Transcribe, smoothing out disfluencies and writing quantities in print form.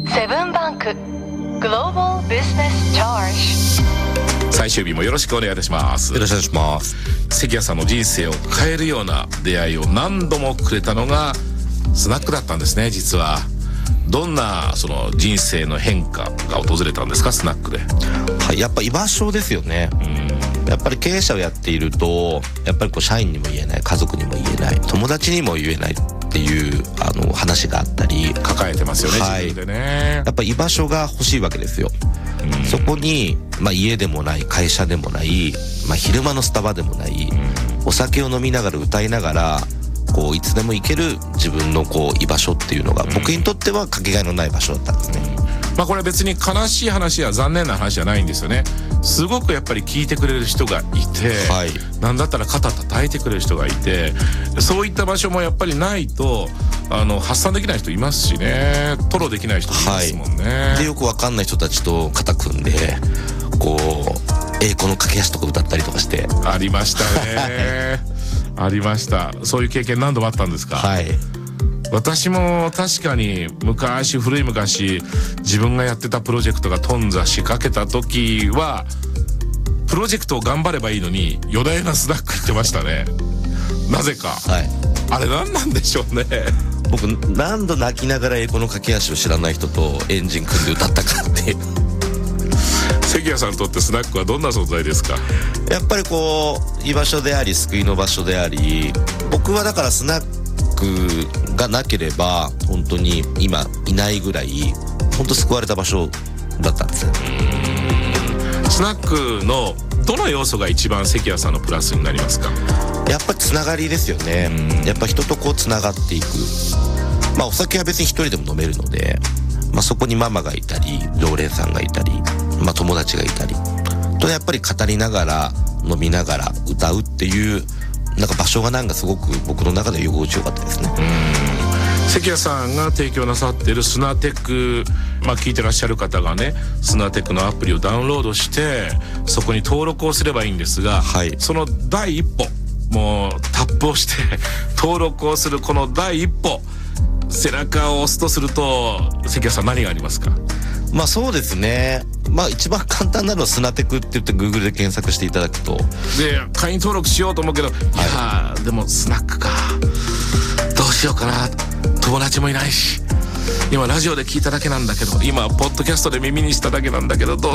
セブンバンクグローバルビジネスチャージ。 最終日もよろしくお願いいたします。 よろしくお願いします。 関谷さんの人生を変えるような出会いを何度もくれたのがスナックだったんですね。実はどんなその人生の変化が訪れたんですか、スナックで。 はい、やっぱ居場所ですよね。やっぱり経営者をやっていると、やっぱりこう社員にも言えない、家族にも言えない、友達にも言えないっていう話があったり抱えてますよね、 はい、 自分でね。 やっぱ居場所が欲しいわけですよ。そこに、家でもない会社でもない、昼間のスタバでもない、お酒を飲みながら歌いながらこういつでも行ける自分のこう居場所っていうのが僕にとってはかけがえのない場所だったんですね。 これは別に悲しい話や残念な話じゃないんですよね。すごくやっぱり聞いてくれる人がいて、はい、なんだったら肩叩いてくれる人がいて、そういった場所もやっぱりないと発散できない人いますしね、トロできない人もいますもんね、はい、でよくわかんない人たちと肩組んでこう栄光の駆け足とか歌ったりとかして。 ありましたねありました。そういう経験何度もあったんですか。 はい、 私も確かに古い昔自分がやってたプロジェクトが頓挫しかけた時はプロジェクトを頑張ればいいのに夜な夜なスナック行ってましたねなぜか、はい、あれ何なんでしょうね。 僕何度泣きながら栄光の駆け足を知らない人とエンジン組んで歌ったかって関谷さんにとってスナックはどんな存在ですか。 やっぱりこう居場所であり救いの場所であり、僕はだからスナックがなければ本当に今いないぐらい本当救われた場所だったんですよ。 スナックのどの要素が一番関谷さんのプラスになりますか。 やっぱりつながりですよね。やっぱ人とこうつながっていく。お酒は別に一人でも飲めるので、そこにママがいたり常連さんがいたり、友達がいたりとやっぱり語りながら飲みながら歌うっていうなんか場所がなんかすごく僕の中で居心地よかったですね。 関谷さんが提供なさっているスナテク、聞いてらっしゃる方がね、スナテクのアプリをダウンロードしてそこに登録をすればいいんですが、はい、その第一歩、もうタップをして登録をするこの第一歩、背中を押すとすると関谷さん何がありますか。 そうですね。一番簡単なのはスナテクって言って Google で検索していただくと、 で会員登録しようと思うけど、はい、でもスナックかどうしようかな、友達もいないし今ラジオで聞いただけなんだけど、今ポッドキャストで耳にしただけなんだけどど